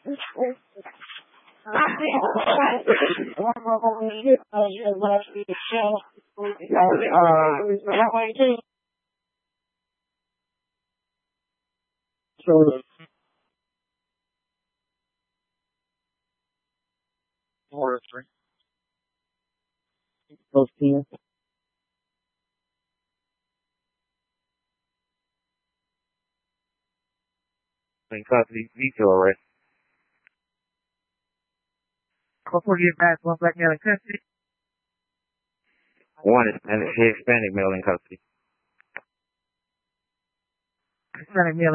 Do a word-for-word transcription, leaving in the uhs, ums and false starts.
Forestry. Those teams. In custody, veto arrest. Before you get back, one black male in custody. One Hispanic, Hispanic male in custody. Hispanic male